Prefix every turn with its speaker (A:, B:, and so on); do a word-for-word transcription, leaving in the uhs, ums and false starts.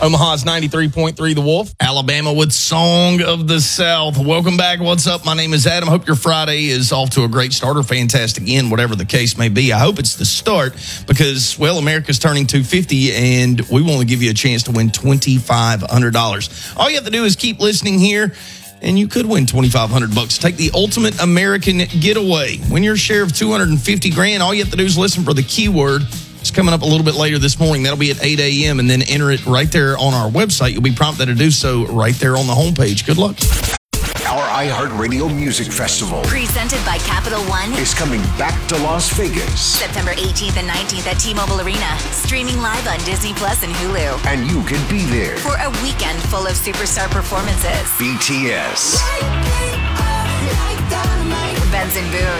A: Omaha's ninety-three point three The Wolf. Alabama with Song of the South. Welcome back. What's up? My name is Adam. Hope your Friday is off to a great start or fantastic end, whatever the case may be. I hope it's the start because, well, America's turning two fifty, and we want to give you a chance to win twenty-five hundred dollars. All you have to do is keep listening here, and you could win twenty-five hundred bucks. Take the ultimate American getaway. Win your share of two hundred fifty grand. All you have to do is listen for the keyword. It's coming up a little bit later this morning. That'll be at eight a.m. and then enter it right there on our website. You'll be prompted to do so right there on the homepage. Good luck.
B: Our iHeartRadio Music Festival,
C: presented by Capital One,
B: is coming back to Las Vegas.
C: September eighteenth and nineteenth at T-Mobile Arena. Streaming live on Disney Plus and Hulu.
B: And you can be there
C: for a weekend full of superstar performances.
B: B T S,
C: Benson Boone,